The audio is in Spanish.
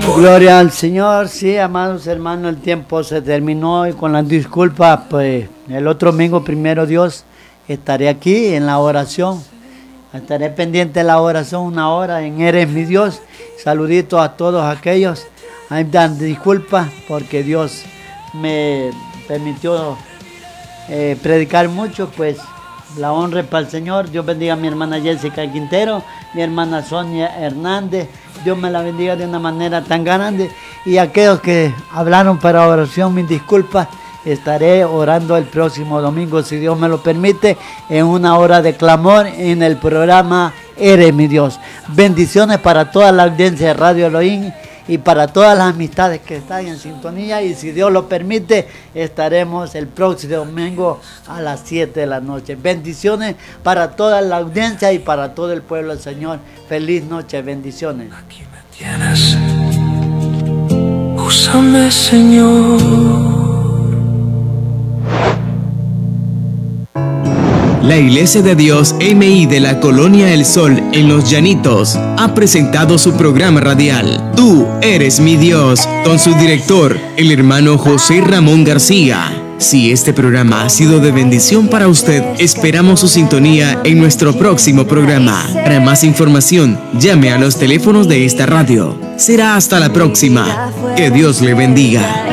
Gloria al Señor. Sí, amados hermanos, el tiempo se terminó y con las disculpas, pues el otro domingo, primero Dios, estaré aquí en la oración. Estaré pendiente de la oración, una hora en Eres mi Dios. Saluditos a todos aquellos. Ahí dan disculpas porque Dios me permitió predicar mucho, pues la honra es para el Señor. Dios bendiga a mi hermana Jessica Quintero, mi hermana Sonia Hernández. Dios me la bendiga de una manera tan grande. Y aquellos que hablaron para oración, mis disculpas. Estaré orando el próximo domingo, si Dios me lo permite, en una hora de clamor en el programa Eres mi Dios. Bendiciones para toda la audiencia de Radio Elohim y para todas las amistades que están en sintonía. Y si Dios lo permite, estaremos el próximo domingo a las 7 de la noche. Bendiciones para toda la audiencia y para todo el pueblo del Señor. Feliz noche, bendiciones. Aquí me tienes. Úsame, Señor. La Iglesia de Dios MI de la Colonia El Sol en Los Llanitos ha presentado su programa radial Tú eres mi Dios, con su director, el hermano José Ramón García. Si este programa ha sido de bendición para usted, esperamos su sintonía en nuestro próximo programa. Para más información, llame a los teléfonos de esta radio. Será hasta la próxima. Que Dios le bendiga.